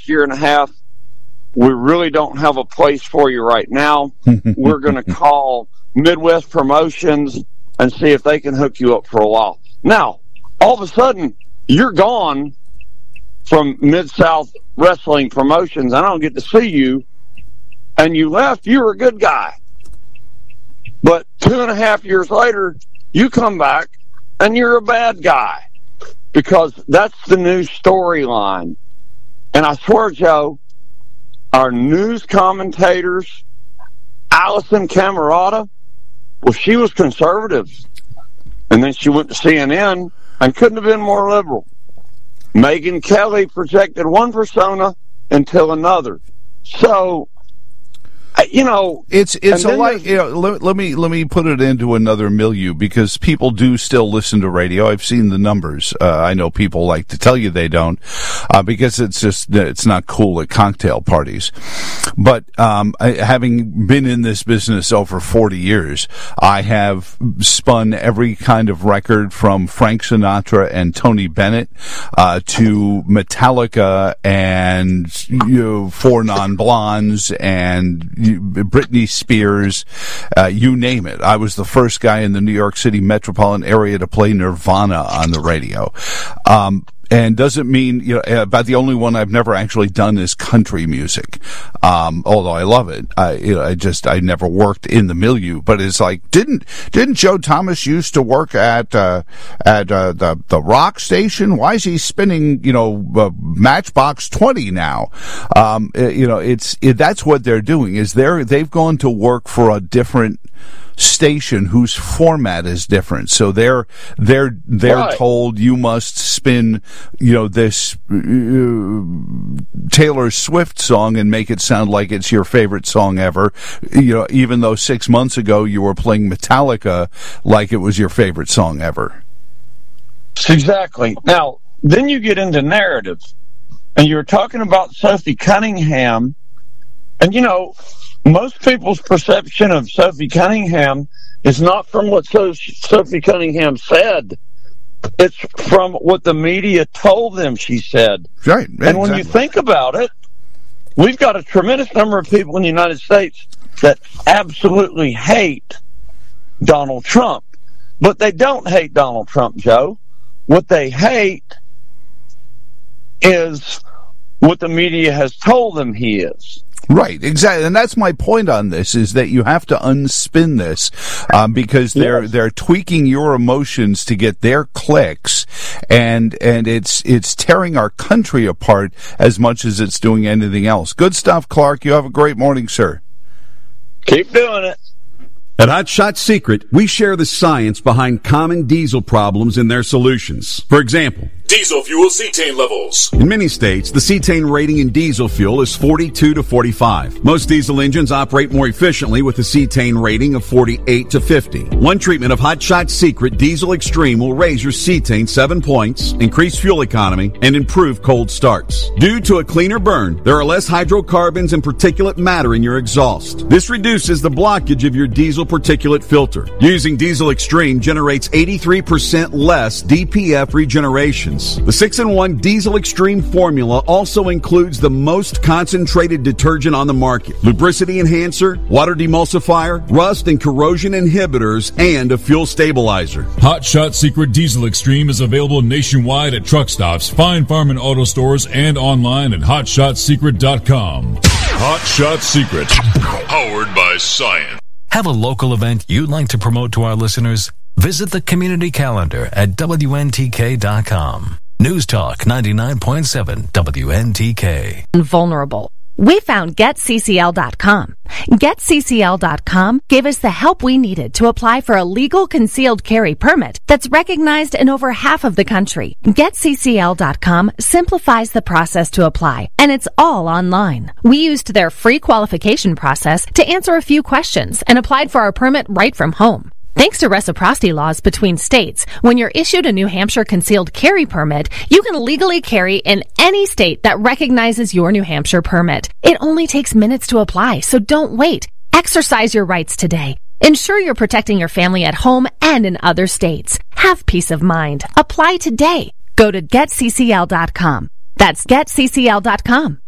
year and a half, we really don't have a place for you right now. We're going to call Midwest Promotions and see if they can hook you up for a while. Now, all of a sudden, you're gone from Mid-South Wrestling Promotions. I don't get to see you. And you left, you were a good guy. But 2.5 years later, you come back and you're a bad guy. Because that's the new storyline. And I swear, Joe, our news commentators, Allison Camerata, well, she was conservative. And then she went to CNN and couldn't have been more liberal. Megyn Kelly projected one persona until another. So, it's a lot. Let me put it into another milieu, because people do still listen to radio. I've seen the numbers. I know people like to tell you they don't, because it's not cool at cocktail parties. But having been in this business over 40 years, I have spun every kind of record from Frank Sinatra and Tony Bennett to Metallica and Four Non-Blondes and Britney Spears, you name it. I was the first guy in the New York City metropolitan area to play Nirvana on the radio. And doesn't mean, about the only one I've never actually done is country music. Although I love it. I never worked in the milieu, but it's like, didn't Joe Thomas used to work at the rock station? Why is he spinning, Matchbox 20 now? That's what they're doing, is they've gone to work for a different station whose format is different. So they're right. Told you must spin, this Taylor Swift song and make it sound like it's your favorite song ever. Even though 6 months ago you were playing Metallica like it was your favorite song ever. Exactly. Now, then you get into narrative, and you're talking about Sophie Cunningham, and most people's perception of Sophie Cunningham is not from what Sophie Cunningham said. It's from what the media told them she said. Right. Exactly. And when you think about it, we've got a tremendous number of people in the United States that absolutely hate Donald Trump. But they don't hate Donald Trump, Joe. What they hate is what the media has told them he is. Right, exactly, and that's my point on this, is that you have to unspin this, because they're tweaking your emotions to get their clicks, and it's tearing our country apart as much as it's doing anything else. Good stuff, Clark. You have a great morning, sir. Keep doing it. At Hot Shot Secret, we share the science behind common diesel problems and their solutions. For example, diesel fuel cetane levels. In many states, the cetane rating in diesel fuel is 42 to 45. Most diesel engines operate more efficiently with a cetane rating of 48 to 50. One treatment of Hot Shot Secret Diesel Extreme will raise your cetane 7 points, increase fuel economy, and improve cold starts. Due to a cleaner burn, there are less hydrocarbons and particulate matter in your exhaust. This reduces the blockage of your diesel particulate filter. Using Diesel Extreme generates 83% less DPF regeneration. The 6-in-1 Diesel Extreme formula also includes the most concentrated detergent on the market, lubricity enhancer, water demulsifier, rust and corrosion inhibitors, and a fuel stabilizer. Hot Shot Secret Diesel Extreme is available nationwide at truck stops, Fine Farm and auto stores, and online at hotshotsecret.com. Hot Shot Secret, powered by science. Have a local event you'd like to promote to our listeners? Visit the community calendar at WNTK.com. News Talk 99.7 WNTK. Vulnerable. We found GetCCL.com. GetCCL.com gave us the help we needed to apply for a legal concealed carry permit that's recognized in over half of the country. GetCCL.com simplifies the process to apply, and it's all online. We used their free qualification process to answer a few questions and applied for our permit right from home. Thanks to reciprocity laws between states, when you're issued a New Hampshire concealed carry permit, you can legally carry in any state that recognizes your New Hampshire permit. It only takes minutes to apply, so don't wait. Exercise your rights today. Ensure you're protecting your family at home and in other states. Have peace of mind. Apply today. Go to GetCCL.com. That's GetCCL.com.